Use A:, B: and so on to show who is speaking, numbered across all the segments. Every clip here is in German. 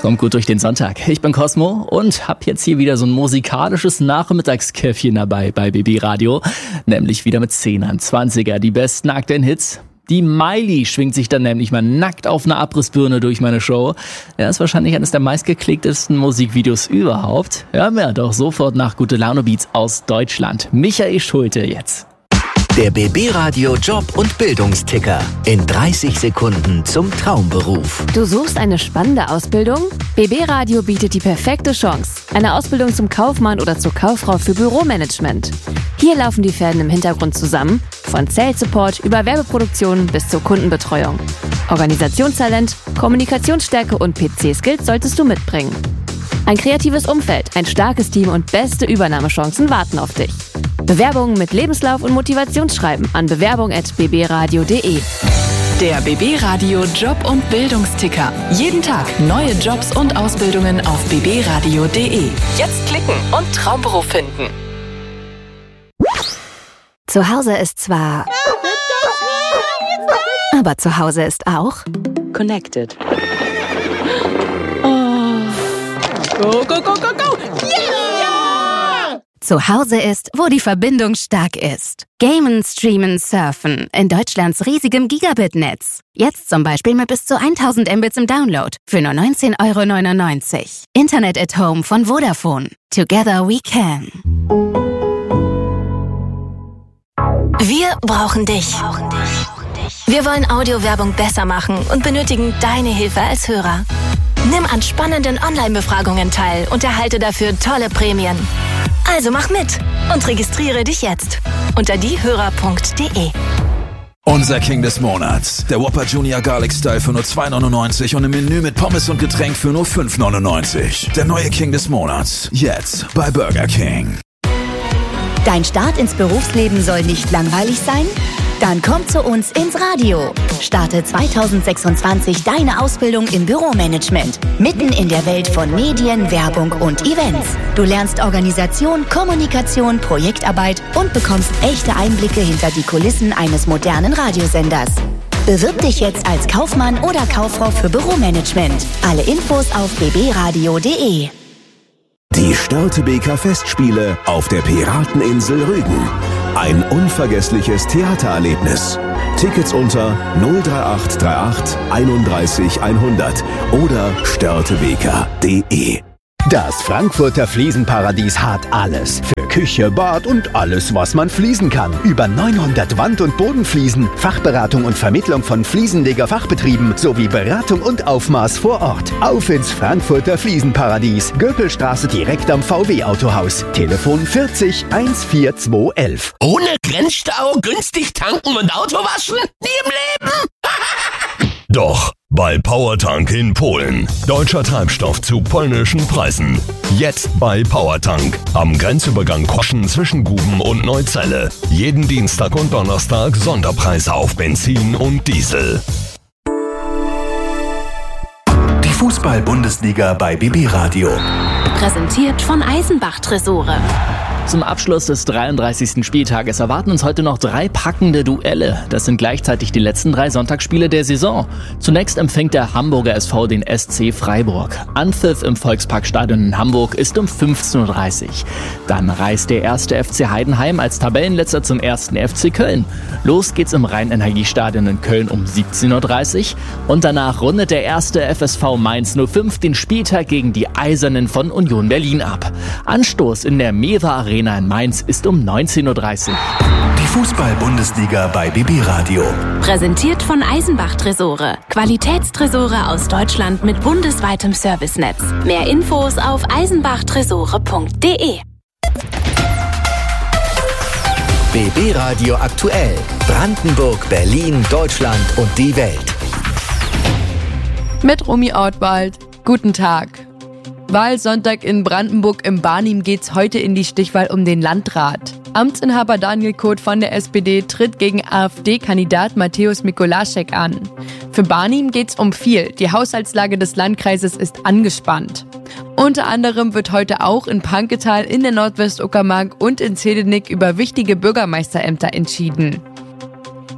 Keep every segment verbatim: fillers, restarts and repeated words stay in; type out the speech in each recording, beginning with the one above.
A: Kommt gut durch den Sonntag. Ich bin Cosmo und hab jetzt hier wieder so ein musikalisches Nachmittagskäffchen dabei bei B B Radio. Nämlich wieder mit Zehnern, Zwanziger, die besten aktuellen Hits. Die Miley schwingt sich dann nämlich mal nackt auf einer Abrissbirne durch meine Show. Ja, ist wahrscheinlich eines der meistgeklicktesten Musikvideos überhaupt. Hören wir doch sofort nach Gute Laune Beats aus Deutschland. Michael Schulte jetzt.
B: Der B B Radio Job- und Bildungsticker. In dreißig Sekunden zum Traumberuf.
C: Du suchst eine spannende Ausbildung? B B Radio bietet die perfekte Chance. Eine Ausbildung zum Kaufmann oder zur Kauffrau für Büromanagement. Hier laufen die Fäden im Hintergrund zusammen. Von Sales Support über Werbeproduktion bis zur Kundenbetreuung. Organisationstalent, Kommunikationsstärke und P C-Skills solltest du mitbringen. Ein kreatives Umfeld, ein starkes Team und beste Übernahmechancen warten auf dich. Bewerbungen mit Lebenslauf und Motivationsschreiben an bewerbung at b b radio punkt d e.
D: Der B B Radio Job- und Bildungsticker. Jeden Tag neue Jobs und Ausbildungen auf b b radio punkt d e. Jetzt klicken und Traumberuf finden.
C: Zu Hause ist zwar... Aber zu Hause ist auch...
E: Connected.
F: Go, go, go, go, go!
C: Yeah! Zu Hause ist, wo die Verbindung stark ist. Gamen, Streamen, Surfen in Deutschlands riesigem Gigabit-Netz. Jetzt zum Beispiel mit bis zu tausend Mbits im Download für nur neunzehn Euro neunundneunzig. Internet at Home von Vodafone. Together we can.
G: Wir brauchen dich. Wir wollen Audiowerbung besser machen und benötigen deine Hilfe als Hörer. Nimm an spannenden Online-Befragungen teil und erhalte dafür tolle Prämien. Also mach mit und registriere dich jetzt unter diehörer punkt d e.
H: Unser King des Monats. Der Whopper Junior Garlic Style für nur zwei neunundneunzig und im Menü mit Pommes und Getränk für nur fünf neunundneunzig. Der neue King des Monats. Jetzt bei Burger King.
I: Dein Start ins Berufsleben soll nicht langweilig sein? Dann komm zu uns ins Radio. Starte zweitausendsechsundzwanzig deine Ausbildung im Büromanagement. Mitten in der Welt von Medien, Werbung und Events. Du lernst Organisation, Kommunikation, Projektarbeit und bekommst echte Einblicke hinter die Kulissen eines modernen Radiosenders. Bewirb dich jetzt als Kaufmann oder Kauffrau für Büromanagement. Alle Infos auf b b radio punkt d e.
J: Die Störtebeker Festspiele auf der Pirateninsel Rügen. Ein unvergessliches Theatererlebnis. Tickets unter null drei acht drei acht einunddreißig hundert oder störtebeker punkt d e.
K: Das Frankfurter Fliesenparadies hat alles. Für Küche, Bad und alles, was man fließen kann. Über neunhundert Wand- und Bodenfliesen, Fachberatung und Vermittlung von Fliesenleger-Fachbetrieben sowie Beratung und Aufmaß vor Ort. Auf ins Frankfurter Fliesenparadies. Göpelstraße direkt am V W-Autohaus. Telefon vierzig eins vier zwei elf.
L: Ohne Grenzstau, günstig tanken und Auto waschen? Nie im Leben!
M: Doch, bei Powertank in Polen. Deutscher Treibstoff zu polnischen Preisen. Jetzt bei Powertank. Am Grenzübergang Koschen zwischen Guben und Neuzelle. Jeden Dienstag und Donnerstag Sonderpreise auf Benzin und Diesel.
B: Die Fußball-Bundesliga bei B B Radio.
C: Präsentiert von Eisenbach Tresore.
A: Zum Abschluss des dreiunddreißigsten Spieltages erwarten uns heute noch drei packende Duelle. Das sind gleichzeitig die letzten drei Sonntagsspiele der Saison. Zunächst empfängt der Hamburger S V den S C Freiburg. Anpfiff im Volksparkstadion in Hamburg ist um fünfzehn Uhr dreißig. Dann reist der erste F C Heidenheim als Tabellenletzter zum ersten F C Köln. Los geht's im Rhein-Energiestadion in Köln um siebzehn Uhr dreißig. Und danach rundet der erste F S V Mainz null fünf den Spieltag gegen die Eisernen von Union Berlin ab. Anstoß in der Mewa Arena in Mainz ist um neunzehn Uhr dreißig.
B: Die Fußball-Bundesliga bei B B Radio.
C: Präsentiert von Eisenbach Tresore. Qualitätstresore aus Deutschland mit bundesweitem Servicenetz. Mehr Infos auf eisenbach tresore punkt d e.
B: B B Radio aktuell. Brandenburg, Berlin, Deutschland und die Welt.
F: Mit Romy Ortwald. Guten Tag. Wahlsonntag in Brandenburg im Barnim geht's heute in die Stichwahl um den Landrat. Amtsinhaber Daniel Koth von der S P D tritt gegen AfD-Kandidat Mateusz Mikolaschek an. Für Barnim geht's um viel. Die Haushaltslage des Landkreises ist angespannt. Unter anderem wird heute auch in Panketal, in der Nordwestuckermark und in Zedenick über wichtige Bürgermeisterämter entschieden.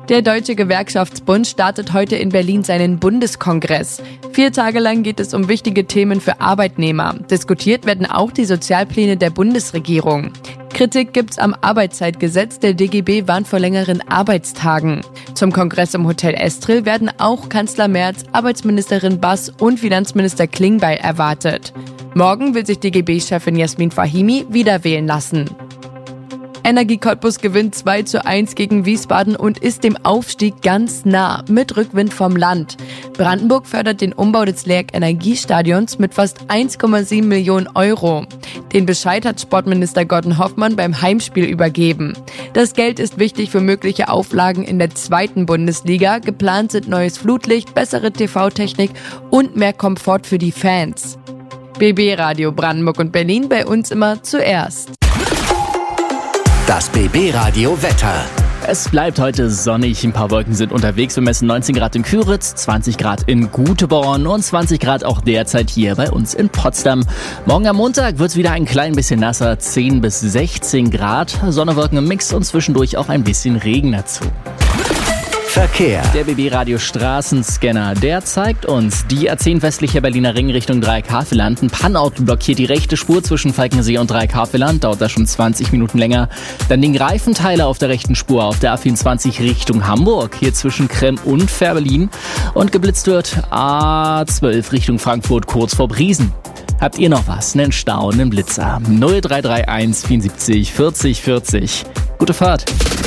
F: Der Deutsche Gewerkschaftsbund startet heute in Berlin seinen Bundeskongress. Vier Tage lang geht es um wichtige Themen für Arbeitnehmer. Diskutiert werden auch die Sozialpläne der Bundesregierung. Kritik gibt's am Arbeitszeitgesetz. Der D G B warnt vor längeren Arbeitstagen. Zum Kongress im Hotel Estrel werden auch Kanzler Merz, Arbeitsministerin Bass und Finanzminister Klingbeil erwartet. Morgen will sich D G B-Chefin Jasmin Fahimi wieder wählen lassen. Energie Cottbus gewinnt zwei zu eins gegen Wiesbaden und ist dem Aufstieg ganz nah, mit Rückwind vom Land. Brandenburg fördert den Umbau des Leerk Energiestadions mit fast eins Komma sieben Millionen Euro. Den Bescheid hat Sportminister Gordon Hoffmann beim Heimspiel übergeben. Das Geld ist wichtig für mögliche Auflagen in der zweiten Bundesliga. Geplant sind neues Flutlicht, bessere T V-Technik und mehr Komfort für die Fans. B B Radio Brandenburg und Berlin, bei uns immer zuerst.
B: Das B B-Radio Wetter.
A: Es bleibt heute sonnig, ein paar Wolken sind unterwegs. Wir messen neunzehn Grad in Küritz, zwanzig Grad in Guteborn und zwanzig Grad auch derzeit hier bei uns in Potsdam. Morgen am Montag wird es wieder ein klein bisschen nasser, zehn bis sechzehn Grad. Sonne, Wolken im Mix und zwischendurch auch ein bisschen Regen dazu.
B: Verkehr.
A: Der B B-Radio Straßenscanner, der zeigt uns die A zehn westlicher Berliner Ring Richtung Dreieck-Havelland. Ein Pannauto blockiert die rechte Spur zwischen Falkensee und Dreieck-Havelland, dauert da schon zwanzig Minuten länger. Dann den Reifenteiler auf der rechten Spur auf der A vierundzwanzig Richtung Hamburg, hier zwischen Kremm und Fährberlin. Und geblitzt wird A zwölf Richtung Frankfurt kurz vor Briesen. Habt ihr noch was? Einen Stau, einen Blitzer? null drei drei eins vierundsiebzig vierzig vierzig. Gute Fahrt.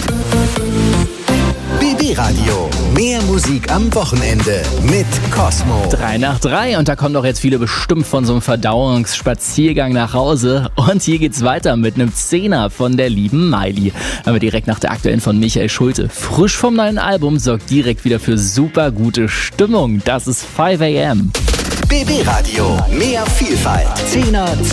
B: B B-Radio. Mehr Musik am Wochenende mit Cosmo.
A: Drei nach drei und da kommen doch jetzt viele bestimmt von so einem Verdauungsspaziergang nach Hause. Und hier geht's weiter mit einem Zehner von der lieben Miley. Aber direkt nach der aktuellen von Michael Schulte. Frisch vom neuen Album, sorgt direkt wieder für super gute Stimmung. Das ist five a m.
B: B B-Radio. Mehr Vielfalt. Zehner